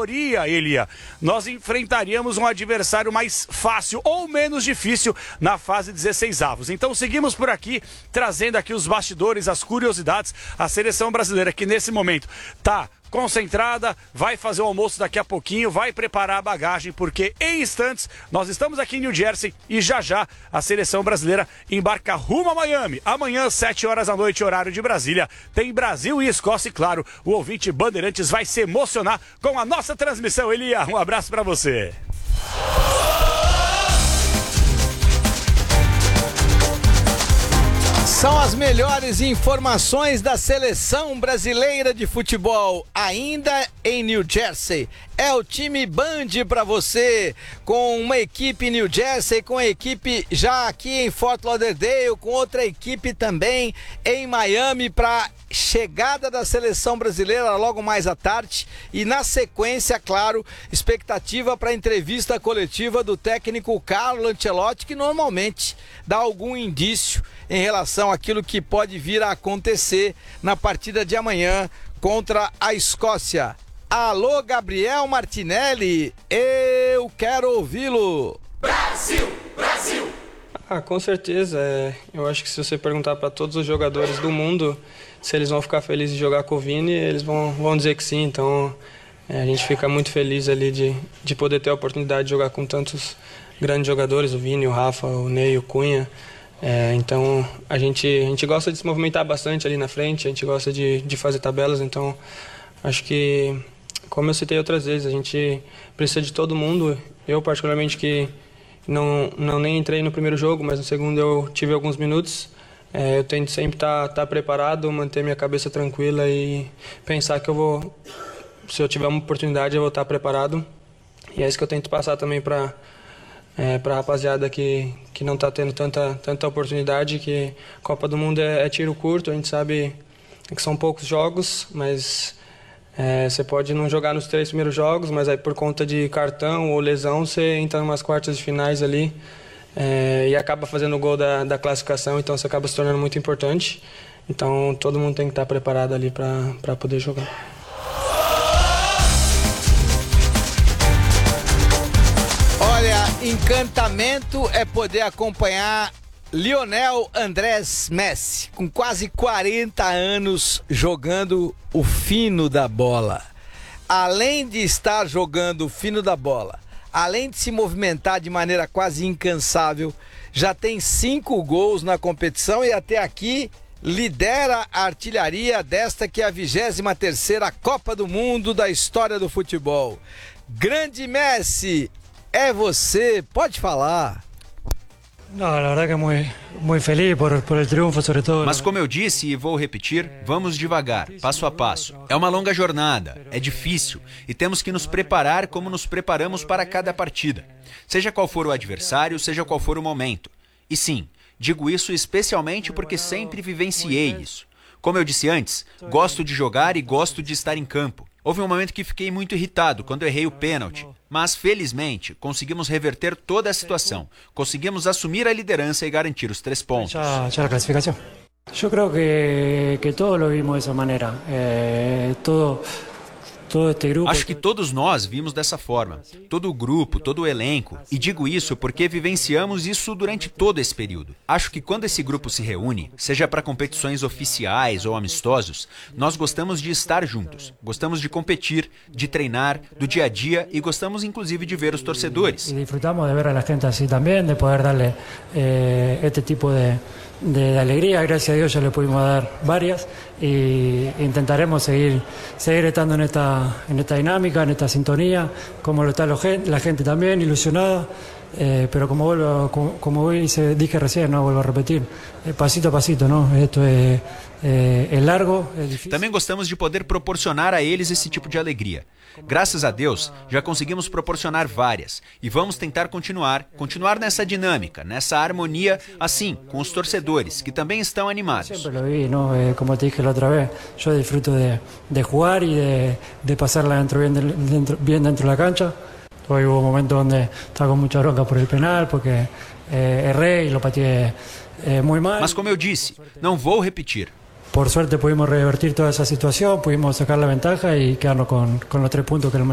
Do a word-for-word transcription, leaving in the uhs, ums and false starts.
teoria, Elia, nós enfrentaríamos um adversário mais fácil ou menos difícil na fase dezesseis avos. Então seguimos por aqui, trazendo aqui os bastidores, as curiosidades. A seleção brasileira que nesse momento tá concentrada, vai fazer o almoço daqui a pouquinho, vai preparar a bagagem, porque em instantes nós estamos aqui em New Jersey e já já a seleção brasileira embarca rumo a Miami. Amanhã, sete horas da noite, horário de Brasília, tem Brasil e Escócia e claro, o ouvinte Bandeirantes vai se emocionar com a nossa transmissão. Elia, um abraço para você. São as melhores informações da seleção brasileira de futebol, ainda em New Jersey. É o time Band para você, com uma equipe em New Jersey, com a equipe já aqui em Fort Lauderdale, com outra equipe também em Miami para chegada da seleção brasileira logo mais à tarde e na sequência, claro, expectativa para a entrevista coletiva do técnico Carlo Ancelotti, que normalmente dá algum indício em relação àquilo que pode vir a acontecer na partida de amanhã contra a Escócia. Alô, Gabriel Martinelli, eu quero ouvi-lo. Brasil, Brasil! Ah, com certeza. É, eu acho que se você perguntar para todos os jogadores do mundo se eles vão ficar felizes de jogar com o Vini, eles vão, vão dizer que sim. Então, é, a gente fica muito feliz ali de, de poder ter a oportunidade de jogar com tantos grandes jogadores, o Vini, o Rafa, o Ney, o Cunha. É, então, a gente, a gente gosta de se movimentar bastante ali na frente, a gente gosta de, de fazer tabelas, então acho que, como eu citei outras vezes, a gente precisa de todo mundo. Eu, particularmente, que não, não nem entrei no primeiro jogo, mas no segundo eu tive alguns minutos. É, eu tento sempre estar tá, tá preparado, manter minha cabeça tranquila e pensar que eu vou, se eu tiver uma oportunidade, eu vou estar preparado. E é isso que eu tento passar também para é, para a rapaziada que, que não está tendo tanta, tanta oportunidade, que Copa do Mundo é, é tiro curto, a gente sabe que são poucos jogos, mas é, você pode não jogar nos três primeiros jogos, mas aí por conta de cartão ou lesão você entra em umas quartas de finais ali é, e acaba fazendo o gol da, da classificação, então você acaba se tornando muito importante. Então todo mundo tem que estar preparado ali para poder jogar. Olha, encantamento é poder acompanhar Lionel Andrés Messi, com quase quarenta anos jogando o fino da bola. Além de estar jogando o fino da bola, além de se movimentar de maneira quase incansável, já tem cinco gols na competição e até aqui lidera a artilharia desta que é a vigésima terceira Copa do Mundo da história do futebol. Grande Messi, é você, pode falar. Não, a verdade que muito, muito feliz por, por el triunfo, sobretudo. Mas como eu disse e vou repetir, vamos devagar, passo a passo. É uma longa jornada, é difícil e temos que nos preparar como nos preparamos para cada partida. Seja qual for o adversário, seja qual for o momento. E sim, digo isso especialmente porque sempre vivenciei isso. Como eu disse antes, gosto de jogar e gosto de estar em campo. Houve um momento que fiquei muito irritado quando errei o pênalti, mas felizmente conseguimos reverter toda a situação. Conseguimos assumir a liderança e garantir os três pontos. Já, já a classificação. Eu creio que, que todos lo vimos dessa maneira. É, todo, todo este grupo... Acho que todos nós vimos dessa forma. Todo o grupo, todo o elenco. E digo isso porque vivenciamos isso durante todo esse período. Acho que quando esse grupo se reúne, seja para competições oficiais ou amistosos, nós gostamos de estar juntos. Gostamos de competir, de treinar, do dia a dia e gostamos inclusive de ver os torcedores. E disfrutamos de ver a gente assim também, de poder darle eh, este tipo de... de alegría, gracias a Dios ya le pudimos dar varias y intentaremos seguir, seguir estando en esta, en esta dinámica, en esta sintonía, como lo está la gente, la gente también ilusionada, eh, pero como vuelvo, como, como dije recién, no vuelvo a repetir, eh, pasito a pasito, ¿no? Esto es, eh, es largo, es difícil. Também gostamos de poder proporcionar a eles esse tipo de alegria. Graças a Deus, já conseguimos proporcionar várias e vamos tentar continuar, continuar nessa dinâmica, nessa harmonia, assim, com os torcedores, que também estão animados. Sempre lo vi, ¿no? Eh, como te dije la otra vez, yo disfruto de, de jugar y de, de pasarla dentro, bien, dentro, bien dentro de la cancha. Hoy hubo momentos donde estaba con mucha bronca por el penal, porque eh, erré y lo pateé eh, muy mal. Mas como eu disse, não vou repetir. Por suerte pudimos revertir toda esa situación, pudimos sacar la ventaja y quedarnos con, con los tres puntos que